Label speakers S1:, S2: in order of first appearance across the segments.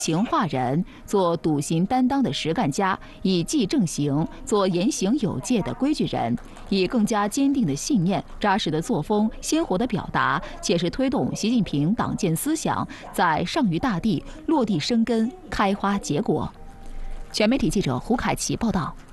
S1: 行化人，做笃行担当的实干家，以纪正行，做言行有界的规矩人，以更加坚定的信念、扎实的作风、鲜活的表达，切实推动习近平党建思想在上于大地落地生根、开花结果。全媒体记者胡凯奇报道。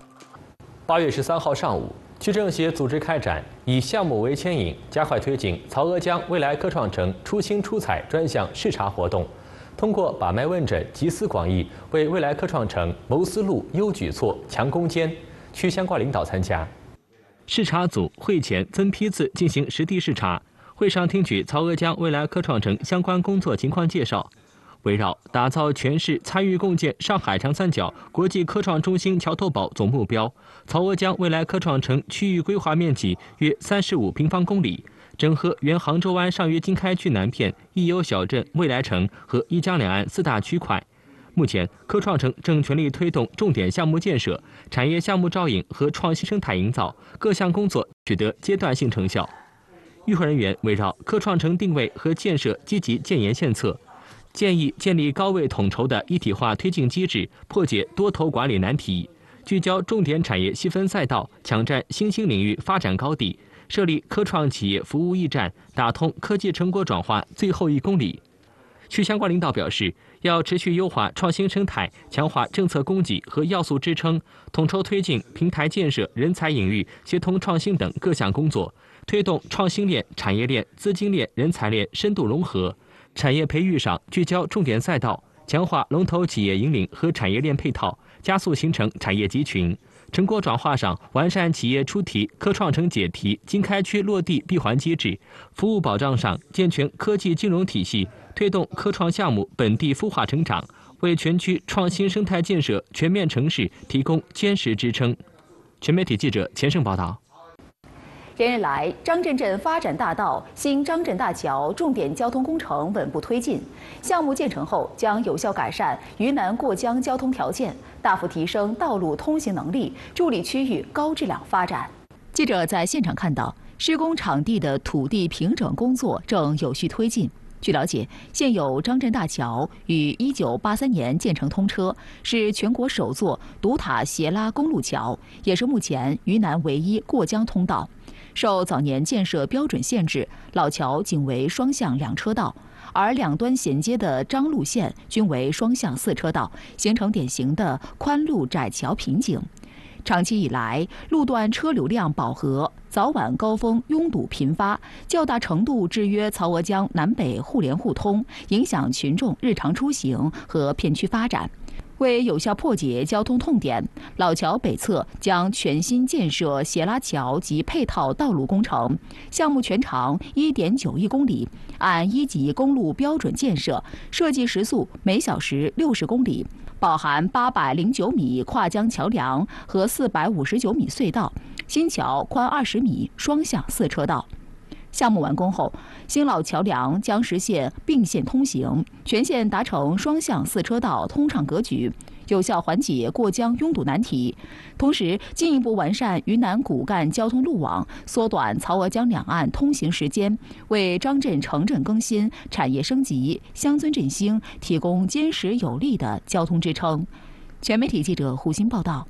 S2: 8月13号上午，区政协组织开展以项目为牵引，加快推进曹娥江未来科创城出新出彩专项视察活动。通过把脉问诊、集思广益，为未来科创城谋思路、优举措、强攻坚。区相关领导参加。视察组会前分批次进行实地视察，会上听取曹娥江未来科创城相关工作情况介绍。围绕打造全市参与共建上海长三角国际科创中心桥头堡总目标，曹娥江未来科创城区域规划面积约35平方公里。整合原杭州湾上约经开区南片益优小镇未来城和一江两岸4大区块。目前，科创城正全力推动重点项目建设、产业项目照引和创新生态营造，各项工作取得阶段性成效。与会人员围绕科创城定位和建设积极建言献策，建议建立高位统筹的一体化推进机制，破解多头管理难题，聚焦重点产业细分赛道，抢占新兴领域发展高地。设立科创企业服务驿站，打通科技成果转化最后1公里。区相关领导表示，要持续优化创新生态，强化政策供给和要素支撑，统筹推进平台建设、人才引育、协同创新等各项工作，推动创新链、产业链、资金链、人才链深度融合。产业培育上聚焦重点赛道，强化龙头企业引领和产业链配套，加速形成产业集群。成果转化上，完善企业出题、科创城解题、经开区落地闭环机制；服务保障上，健全科技金融体系，推动科创项目本地孵化成长，为全区创新生态建设全面城市提供坚实支撑。全媒体记者钱胜报道。
S1: 连日来，张镇镇发展大道新张镇大桥重点交通工程稳步推进，项目建成后将有效改善渝南过江交通条件，大幅提升道路通行能力，助力区域高质量发展。记者在现场看到，施工场地的土地平整工作正有序推进。据了解，现有张镇大桥于1983年建成通车，是全国首座独塔斜拉公路桥，也是目前渝南唯一过江通道。受早年建设标准限制，老桥仅为双向2车道，而两端衔接的张路线均为双向4车道，形成典型的宽路窄桥瓶颈。长期以来，路段车流量饱和，早晚高峰拥堵频发，较大程度制约曹娥江南北互联互通，影响群众日常出行和片区发展。为有效破解交通痛点，老桥北侧将全新建设斜拉桥及配套道路工程，项目全长1.91公里，按1级公路标准建设，设计时速每小时60公里，饱含809米跨江桥梁和459米隧道，新桥宽20米，双向4车道。项目完工后，新老桥梁将实现并线通行，全线达成双向4车道通畅格局，有效缓解过江拥堵难题。同时，进一步完善渝南骨干交通路网，缩短曹娥江两岸通行时间，为张镇城镇更新、产业升级、乡村振兴提供坚实有力的交通支撑。全媒体记者胡鑫报道。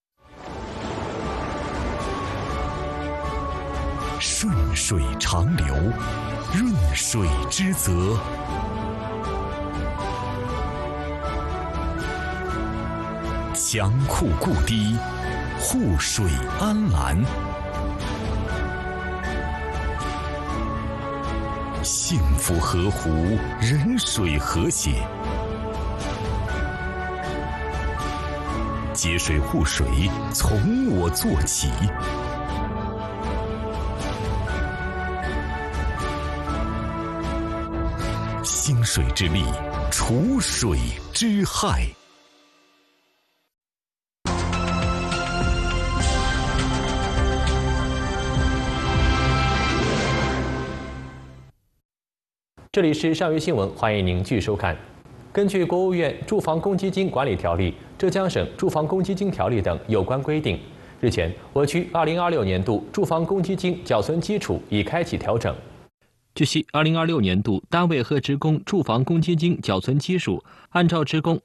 S3: 顺水长流，润水之泽。强库固堤，护水安澜。幸福河湖，人水和谐。节水护水，从我做起。兴水之力，除水之害。
S2: 这里是上虞新闻，欢迎您继续收看。根据国务院住房公积金管理条例、浙江省住房公积金条例等有关规定，日前，我区2026年度住房公积金缴存基础已开启调整。 据悉，2026年度单位和职工住房公积金缴存基数，按照职工